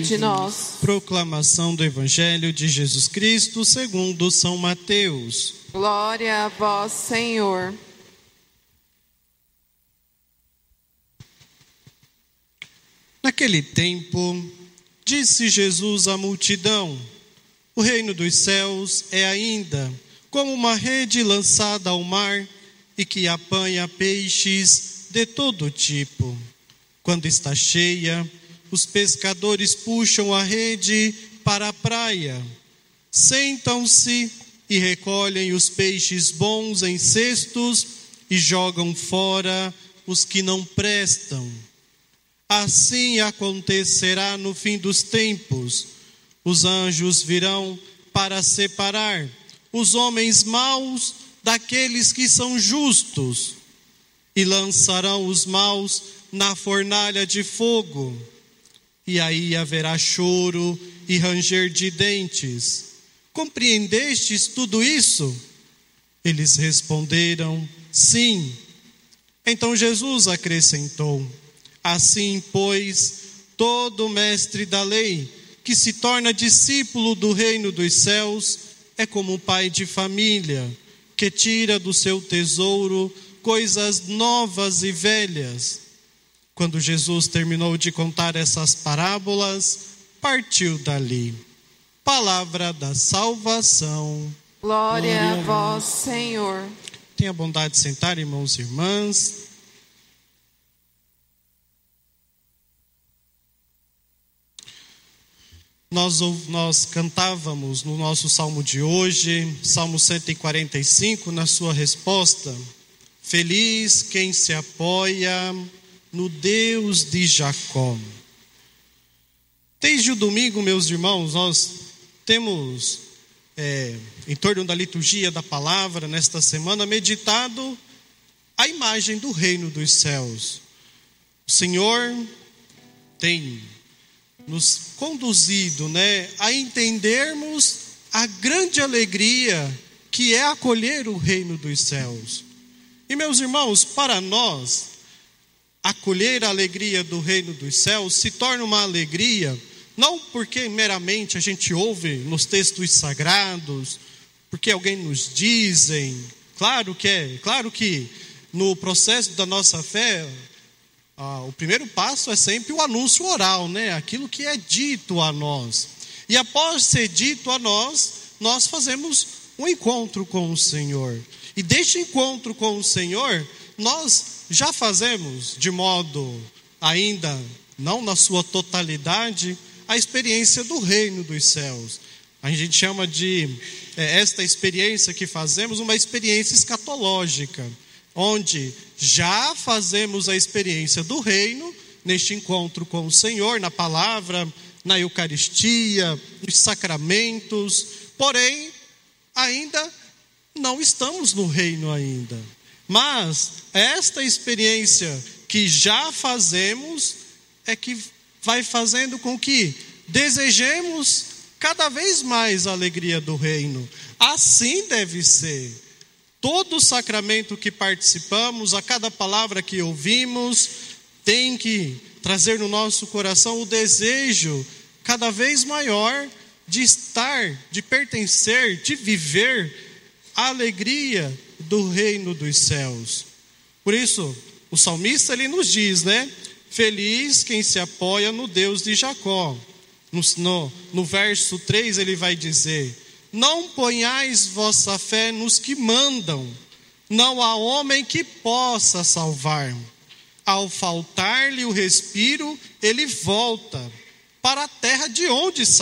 de nós. Proclamação do Evangelho de Jesus Cristo segundo São Mateus. Glória a vós, Senhor. Naquele tempo, disse Jesus à multidão: o reino dos céus é ainda como uma rede lançada ao mar e que apanha peixes de todo tipo. Quando está cheia, os pescadores puxam a rede para a praia, sentam-se e recolhem os peixes bons em cestos e jogam fora os que não prestam. Assim acontecerá no fim dos tempos. Os anjos virão para separar os homens maus daqueles que são justos e lançarão os maus na fornalha de fogo. E aí haverá choro e ranger de dentes. Compreendestes tudo isso? Eles responderam: sim. Então Jesus acrescentou: assim, pois, todo mestre da lei que se torna discípulo do reino dos céus é como um pai de família que tira do seu tesouro coisas novas e velhas. Quando Jesus terminou de contar essas parábolas, partiu dali. Palavra da salvação. Glória a vós, Senhor. Tenha bondade de sentar, irmãos e irmãs. Nós cantávamos no nosso salmo de hoje, Salmo 145, na sua resposta: feliz quem se apoia no Deus de Jacó. Desde o domingo, meus irmãos, nós temos, em torno da liturgia da palavra, nesta semana, meditado a imagem do reino dos céus. O Senhor tem nos conduzido, a entendermos a grande alegria que é acolher o reino dos céus. E, meus irmãos, para nós, acolher a alegria do reino dos céus se torna uma alegria, não porque meramente a gente ouve nos textos sagrados, porque alguém nos dizem. Claro que no processo da nossa fé, o primeiro passo é sempre o anúncio oral, aquilo que é dito a nós. E após ser dito a nós, nós fazemos um encontro com o Senhor. E deste encontro com o Senhor, nós já fazemos, de modo ainda não na sua totalidade, a experiência do reino dos céus. A gente chama de esta experiência que fazemos uma experiência escatológica, onde já fazemos a experiência do reino neste encontro com o Senhor, na palavra, na Eucaristia, nos sacramentos, porém, ainda não estamos no reino ainda. Mas esta experiência que já fazemos é que vai fazendo com que desejemos cada vez mais a alegria do reino. Assim deve ser. Todo sacramento que participamos, a cada palavra que ouvimos, tem que trazer no nosso coração o desejo cada vez maior de estar, de pertencer, de viver a alegria do reino dos céus. Por isso, o salmista ele nos diz, feliz quem se apoia no Deus de Jacó. No verso 3 ele vai dizer: não ponhais vossa fé nos que mandam, não há homem que possa salvar. Ao faltar-lhe o respiro, ele volta para a terra de onde saiu.